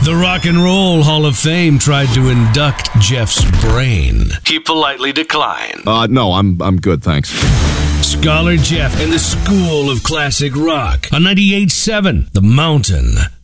The Rock and Roll Hall of Fame tried to induct Jeff's brain. He politely declined. No, I'm good, thanks. Scholar Jeff and the School of Classic Rock on 98.7 The Mountain.